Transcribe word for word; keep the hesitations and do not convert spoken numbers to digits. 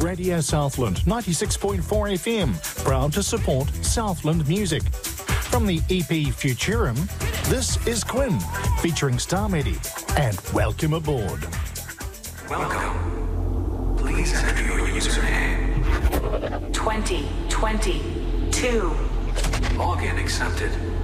Radio Southland ninety-six point four F M, proud to support Southland music. From the E P Futurum, this is Quinn, featuring Star Medi, and welcome aboard. Welcome. Please enter your username. twenty twenty-two. Login accepted.